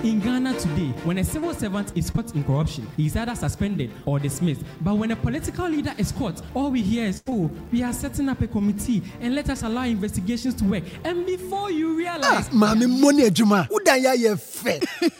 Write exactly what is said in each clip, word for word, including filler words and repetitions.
in Ghana today, when a civil servant is caught in corruption, he is either suspended or dismissed. But when a political leader is caught, all we hear is, oh, we are setting up a committee and let us allow investigations to work. And before you realize... Ah, Mami Moni Ejuma, udaya ye fe.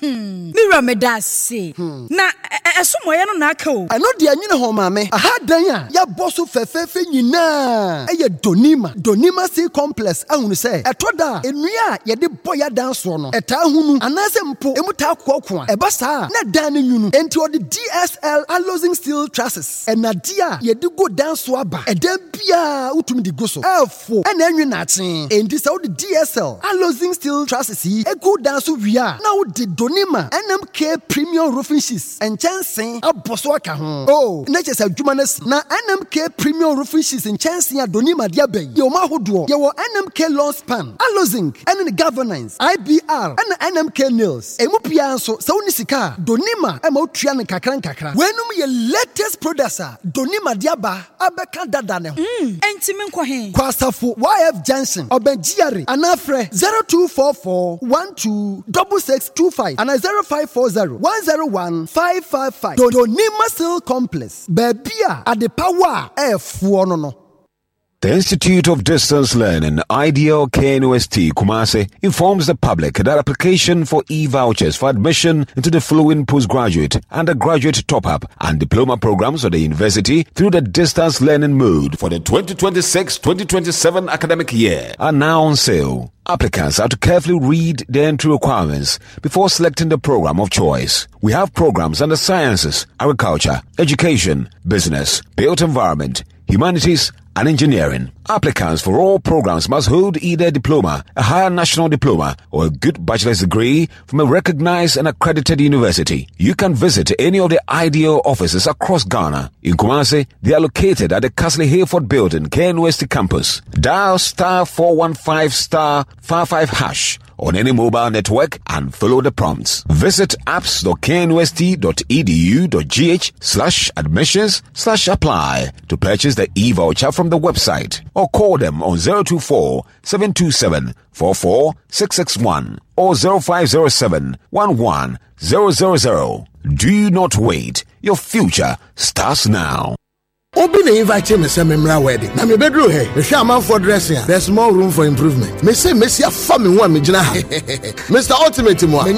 Mira me da se. Na, esumo ya no na aka o. Ano de anyine ho mame. Aha dan ya, ya boso fefefe nyina. Eye Donima, Donima Sea Complex ahunu se. Etoda, enua ye de boya dan so no. Eta hunu, anase mpo, emu ta kwakwa. Eba sa, na dan ne nyunu. Enti o de D S L Alozing Steel Trusses. Enadia ye de go dan so aba. Eda bia utumi di go so. Efo, ena enwe na aten. Enti se o de D S L Alozing Steel Trusses yi, e go dan so wia. Na o de Donima N M K Premium Roofing Sheets. Enchansen aboso aka ho. Oh, na chese adwuma na na N M K Premium Roofing Sheets enchansen a Donima dia ben. Ye o ma hodo. Ye wo N M K Lawn Span, Alozing, and the Governance, I B R, and N M K Nails. Emu pia so sa uni sika Donima e ma otua ne kakran kakra. Wenum ye latest producer Donima diaba abeka dada ne ho. Mm, enti me nkwa he. Kwasafo Y F Johnson Obenjiare anafre zero two four four one two six six two five and zero five four zero one zero one five five five. Donima Steel Complex. Bebia at the power F one no. The Institute of Distance Learning, I D L K N U S T Kumasi, informs the public that application for e-vouchers for admission into the following postgraduate, undergraduate top-up and diploma programs of the university through the distance learning mode for the twenty twenty-six twenty twenty-seven academic year are now on sale. Applicants have to carefully read the entry requirements before selecting the program of choice. We have programs under sciences, agriculture, education, business, built environment, humanities, and engineering. Applicants for all programs must hold either a diploma, a higher national diploma, or a good bachelor's degree from a recognized and accredited university. You can visit any of the I D L offices across Ghana. In Kumasi, they are located at the Castle Hayford Building, K N U S T campus. Dial star four one five star five five hash on any mobile network and follow the prompts. Visit apps.knust.edu.gh slash admissions slash apply to purchase the e-voucher from the website or call them on zero two four seven two seven four four six six one or zero five zero seven one one zero zero zero. Do not wait. Your future starts now. Obi na invite me say memra wedding. Na me bedroom here. Me hwe am for dressing. There's more room for improvement. Me say me see afa me ho a me gina ha. Mister Ultimate mo.